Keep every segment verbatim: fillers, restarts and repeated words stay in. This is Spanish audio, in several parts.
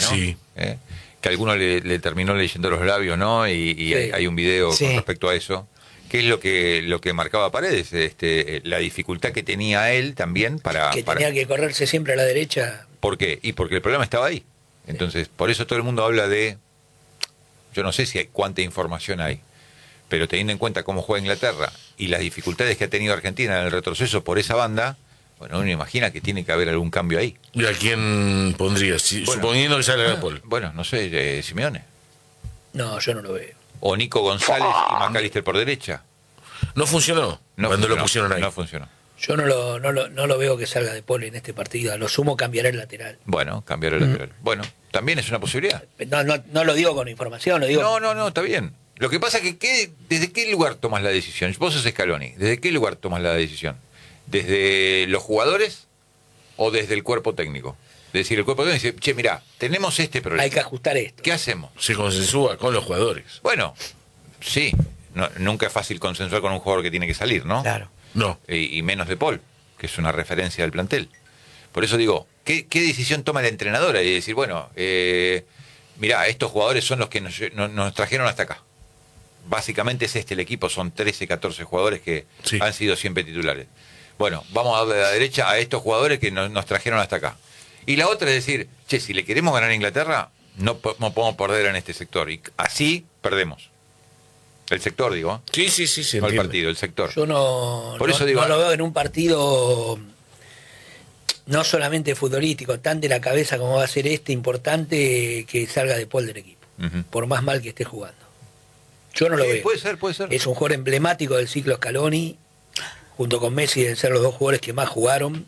¿no? Sí. ¿Eh? Que alguno le, le terminó leyendo los labios, ¿no? Y, y Sí. hay, hay un video Sí. con respecto a eso. ¿Qué es lo que lo que marcaba Paredes? Este, la dificultad que tenía él también para... Que para... tenía que correrse siempre a la derecha. ¿Por qué? Y porque el problema estaba ahí. Entonces, por eso todo el mundo habla de... Yo no sé si hay cuánta información hay, pero teniendo en cuenta cómo juega Inglaterra y las dificultades que ha tenido Argentina en el retroceso por esa banda, bueno, uno imagina que tiene que haber algún cambio ahí. ¿Y a quién pondrías? Si, Bueno. suponiendo que salga de Paul. Bueno, no sé, eh, Simeone. No, yo no lo veo. O Nico González y McAllister por derecha. No funcionó No cuando funcionó, lo pusieron ahí. No funcionó. Yo no lo, no lo, no lo veo que salga de Paul en este partido. A lo sumo cambiará el lateral. Bueno, cambiar el lateral. Bueno, también es una posibilidad. No, no, no lo digo con información, lo digo. No, no, no, está bien. Lo que pasa es que, ¿qué- ¿desde qué lugar tomas la decisión? Vos sos Scaloni. ¿Desde qué lugar tomas la decisión? ¿Desde los jugadores o desde el cuerpo técnico? Es decir, el cuerpo técnico dice, che, mirá, tenemos este problema. Hay que ajustar esto. ¿Qué hacemos? Se consensúa con los jugadores. Bueno, sí. No- nunca es fácil consensuar con un jugador que tiene que salir, ¿no? Claro. No. Y, y menos de Paul, que es una referencia del plantel. Por eso digo, ¿qué, qué decisión toma la entrenadora? Y decir, bueno, eh, mirá, estos jugadores son los que nos, nos- nos trajeron hasta acá. Básicamente es este el equipo, son trece, catorce jugadores que Sí. han sido siempre titulares. Bueno, vamos a darle de la derecha a estos jugadores que nos, nos trajeron hasta acá. Y la otra es decir, che, si le queremos ganar a Inglaterra, no, po- no podemos perder en este sector. Y así perdemos. El sector, digo, ¿eh? Sí, sí, sí, se No el entiende. partido, el sector. Yo no, Por no, eso digo- no lo veo en un partido no solamente futbolístico, tan de la cabeza como va a ser este, importante que salga de Paul del equipo. Ujú. Por más mal que esté jugando. Yo no lo Sí, veo. puede ser, puede ser. Es un jugador emblemático del ciclo Scaloni, junto con Messi, deben ser los dos jugadores que más jugaron,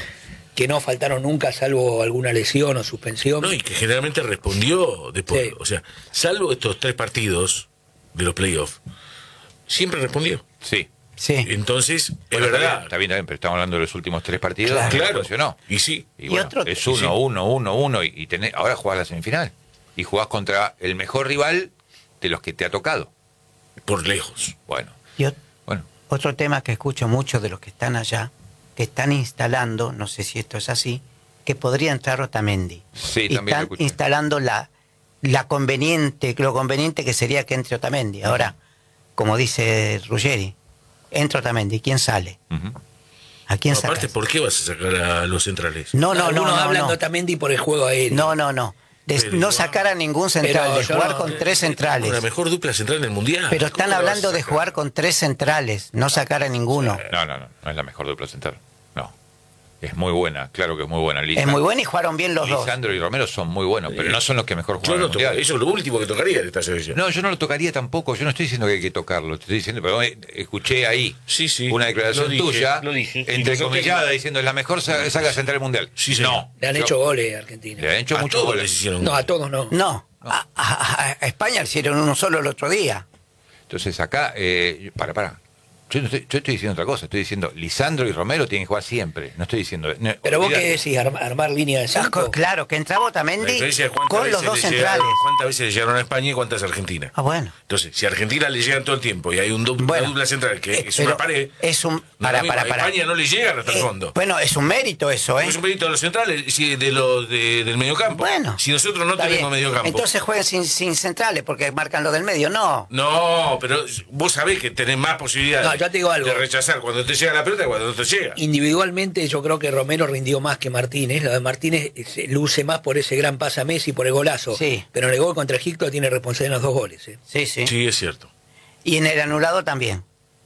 que no faltaron nunca, salvo alguna lesión o suspensión. No, y que generalmente respondió después. Sí. O sea, salvo estos tres partidos de los playoffs, siempre respondió. Sí. Sí. Entonces, es Bueno, está bien, verdad. está bien, está bien, pero estamos hablando de los últimos tres partidos. Claro. no Claro. funcionó. Y sí. Y, Y bueno, otro- es y uno, sí. uno, uno, uno, y, y tenés, ahora jugás la semifinal. Y jugás contra el mejor rival de los que te ha tocado. Por lejos. Bueno, Y ot- bueno. otro tema que escucho mucho de los que están allá, que están instalando, no sé si esto es así, que podría entrar Otamendi. Sí, y también lo están escuché. instalando la, la conveniente, lo conveniente que sería que entre Otamendi. Ahora, como dice Ruggeri, entra Otamendi, ¿quién sale? Ujú. ¿A quién No, sacas? aparte, ¿por qué vas a sacar a los centrales? No, no, no, Algunos no, hablan no. de Otamendi por el juego aéreo. No, no, no. De Pero no igual. sacar a ningún central, Pero de yo jugar no- con tres centrales. Con la mejor dupla central del mundial. Pero ¿Cómo están lo vas a hablando de sacar? jugar con tres centrales, no sacar a ninguno. No, no, no, no es la mejor dupla central. No. Es muy buena, claro que es muy buena. Es muy buena y jugaron bien los dos. Lisandro y Romero son muy buenos, pero no son los que mejor Yo juegan no el toco- mundial. eso es lo último que tocaría de esta selección. No, yo no lo tocaría tampoco. Yo no estoy diciendo que hay que tocarlo. Te estoy diciendo, pero eh, escuché ahí Sí, sí. una declaración Lo dije, tuya, lo dije. Y entrecomillada, nosotros- diciendo es la mejor sa- saga central del mundial. Sí, señor. no. Le han Yo- hecho goles a Argentina. Le han hecho A muchos todos les goles. hicieron No, a goles. todos no. No, A, a- a España le hicieron uno solo el otro día. Entonces acá, eh, para, para. Yo, no estoy, yo estoy diciendo otra cosa. Estoy diciendo, Lisandro y Romero tienen que jugar siempre. No estoy diciendo. no, Pero vos olvidate. qué decís, Arm- armar línea de Ah, cinco. co- Claro, que entraba La Otamendi diferencia es cuántas con los veces dos le centrales. llegaron- cuántas veces le llegaron a España y cuántas a Argentina. Ah, bueno. Entonces, si a Argentina le llegan todo el tiempo y hay un du- Bueno, una dupla central que eh, es pero una pared, es un- no para, es lo mismo. para, para. A España no le llegan hasta el Eh, fondo. Bueno, es un mérito eso, ¿eh? Es un mérito de los centrales, sí, de los de- del mediocampo. Bueno. Si nosotros no Está tenemos bien. mediocampo. Entonces jueguen sin, sin centrales porque marcan lo del medio. No. No, pero vos sabés que tenés más posibilidades No, yo te digo algo. de rechazar cuando te llega la pelota que cuando no te llega. Individualmente yo creo que Romero rindió más que Martínez. Lo de Martínez eh, se luce más por ese gran pase a Messi, por el golazo. Sí. Pero en el gol contra Egipto tiene responsabilidad en los dos goles. ¿eh? Sí, sí. Sí, es cierto. Y en el anulado también.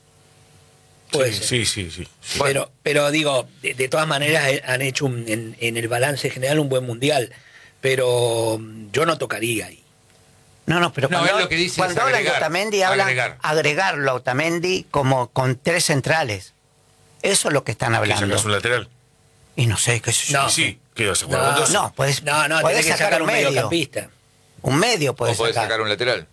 Puede sí, ser. sí, sí, sí. Pero, pero digo, de, de todas maneras eh, han hecho un- en, en el balance general un buen mundial. Pero mm, yo no tocaría ahí. No, no, pero No, cuando, él lo que dice cuando es hablan agregar, de Otamendi hablan agregar. agregarlo a Otamendi como con tres centrales. Eso es lo que están ¿Que hablando. sacas un lateral? Y no sé, qué sé yo. No. Sí, sí. ¿Qué vas a jugar? No, con dos? No, puedes, No, no, podés tenés que sacar, sacar un un medio. mediocampista. Un medio O puedes podés sacar. sacar un lateral.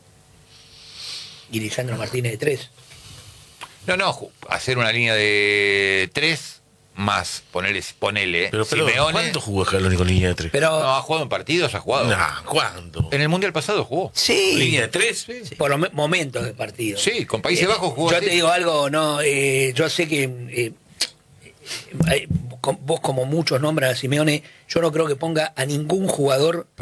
Y Lisandro Martínez de tres. No, no, ju- hacer una línea de tres más ponerle, ponele Pero, pero Simeone. ¿cuánto jugó Scaloni con línea de tres? Pero No, ha jugado en partidos, ha jugado. No, ¿cuándo? En el Mundial pasado jugó. Sí. ¿Línea de tres? por los me- momentos de partido. Sí, con Países Eh, Bajos jugó Yo así. te digo algo, no, eh, yo sé que eh, eh, vos como muchos nombran a Simeone, yo no creo que ponga a ningún jugador